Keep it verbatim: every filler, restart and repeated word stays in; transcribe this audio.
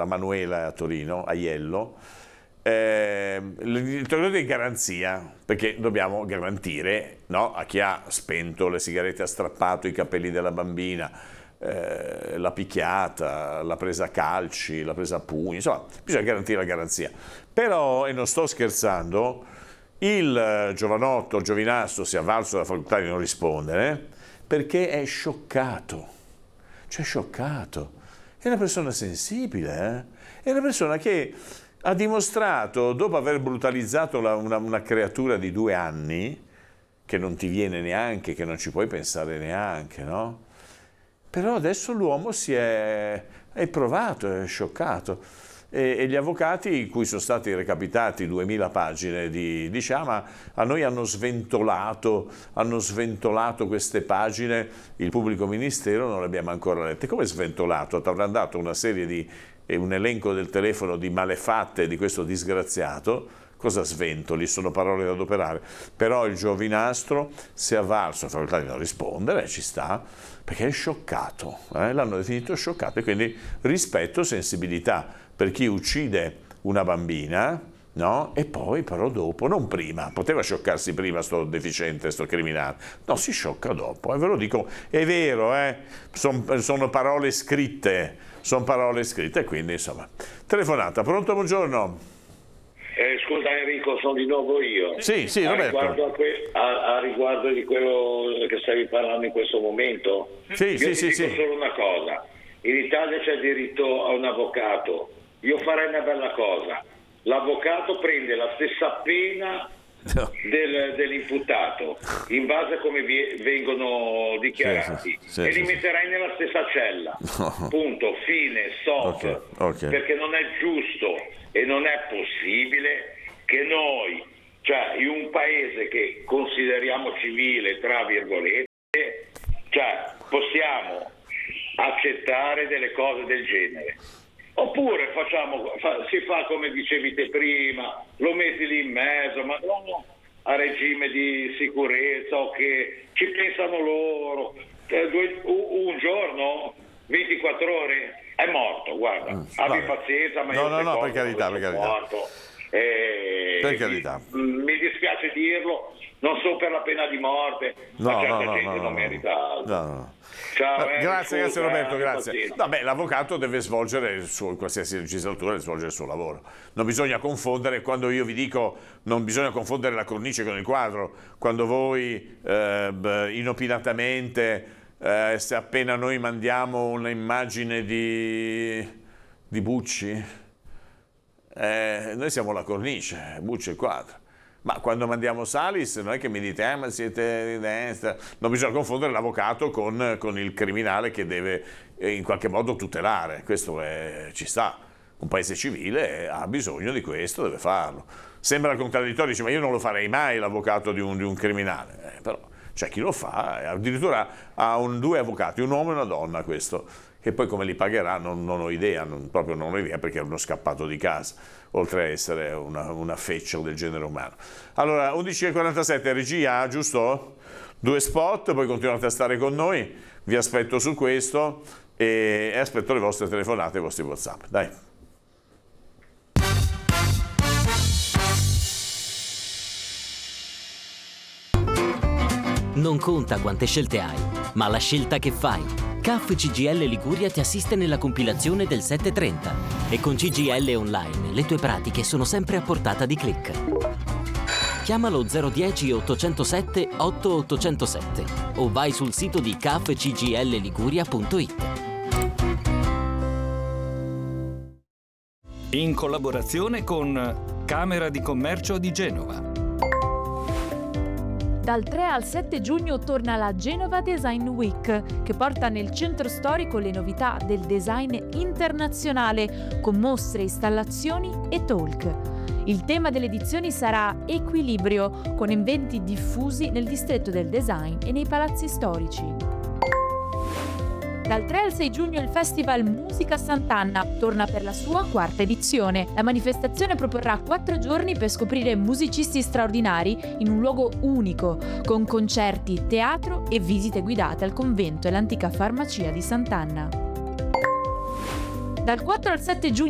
la Manuela a Torino, a Iello, eh, l'interrogatorio di garanzia, perché dobbiamo garantire, no, a chi ha spento le sigarette, ha strappato i capelli della bambina, eh, la picchiata, l'ha presa a calci, l'ha presa a pugni, insomma bisogna garantire la garanzia. Però, e non sto scherzando, il giovanotto, il giovinastro si è avvalso della facoltà di non rispondere perché è scioccato, cioè scioccato, è una persona sensibile, eh? È una persona che ha dimostrato, dopo aver brutalizzato la, una, una creatura di due anni, che non ti viene neanche, che non ci puoi pensare neanche, no? Però adesso l'uomo si è, è provato, è scioccato. E, e gli avvocati, cui sono stati recapitati duemila pagine di, diciamo, a noi hanno sventolato, hanno sventolato queste pagine, il pubblico ministero non le abbiamo ancora lette. Come sventolato? Ti avranno dato una serie di, un elenco del telefono di malefatte di questo disgraziato. Cosa sventoli? Sono parole da adoperare. Però il giovinastro si è avvalso la facoltà di non rispondere, ci sta, perché è scioccato, eh? L'hanno definito scioccato, e quindi rispetto, sensibilità per chi uccide una bambina, no? E poi però dopo, non prima, poteva scioccarsi prima sto deficiente, sto criminale, no, si sciocca dopo, e ve lo dico, è vero, eh? Son, sono parole scritte, sono parole scritte, quindi insomma. Telefonata, pronto, buongiorno? Eh, scusa Enrico, sono di nuovo io. Sì, sì, a Roberto. Riguardo a, que- a, a riguardo di quello che stavi parlando in questo momento, sì, io sì, ti sì, dico sì. solo una cosa: in Italia c'è diritto a un avvocato. Io farei una bella cosa: l'avvocato prende la stessa pena no. del, dell'imputato in base a come vi- vengono dichiarati, sì, sì, e sì, li sì, metterai nella stessa cella. No. Punto, fine, stop. Okay, okay. Perché non è giusto e non è possibile che noi, cioè in un paese che consideriamo civile, tra virgolette, cioè possiamo accettare delle cose del genere. Oppure facciamo, fa, si fa come dicevi te prima, lo metti lì in mezzo, ma non a regime di sicurezza, o che ci pensano loro. Eh, due, un giorno, ventiquattro ore, è morto, guarda, mm, abbi vabbè. pazienza, ma no, io no, no, per carità, per carità. Eh, per carità. Mi, mi dispiace dirlo, non so per la pena di morte, no, ma certa no, gente no, no, non no, merita altro. No, no. Ciao, eh, eh, grazie, scusa, grazie Roberto, eh, grazie. Vabbè, l'avvocato deve svolgere il suo, in qualsiasi legislatura, deve svolgere il suo lavoro. Non bisogna confondere, quando io vi dico non bisogna confondere la cornice con il quadro, quando voi eh, inopinatamente, eh, se appena noi mandiamo un'immagine di, di Bucci, eh, noi siamo la cornice, Bucci è il quadro. Ma quando mandiamo Salis non è che mi dite eh, ma siete di destra, non bisogna confondere l'avvocato con, con il criminale che deve eh, in qualche modo tutelare, questo è, ci sta, un paese civile ha bisogno di questo, deve farlo. Sembra contraddittorio, dice ma io non lo farei mai l'avvocato di un, di un criminale, eh, però c'è chi lo fa, addirittura ha un, due avvocati, un uomo e una donna questo, che poi come li pagherà non, non ho idea, non, proprio non ho idea perché è uno scappato di casa, oltre a essere una, una feccia del genere umano. Allora, undici e quarantasette, regia, giusto? Due spot, poi continuate a stare con noi, vi aspetto su questo e, e aspetto le vostre telefonate, i vostri WhatsApp, dai. Non conta quante scelte hai, ma la scelta che fai. C A F C G I L Liguria ti assiste nella compilazione del settecentotrenta e con C G I L Online le tue pratiche sono sempre a portata di clic. Chiamalo zero uno zero ottocentosette otto ottocentosette o vai sul sito di c a f c g l liguria punto i t. In collaborazione con Camera di Commercio di Genova. Dal tre al sette giugno torna la Genova Design Week, che porta nel centro storico le novità del design internazionale, con mostre, installazioni e talk. Il tema delle edizioni sarà Equilibrio, con eventi diffusi nel distretto del design e nei palazzi storici. Dal tre al sei giugno il Festival Musica Sant'Anna torna per la sua quarta edizione. La manifestazione proporrà quattro giorni per scoprire musicisti straordinari in un luogo unico, con concerti, teatro e visite guidate al convento e all'antica farmacia di Sant'Anna. Dal quattro al sette giugno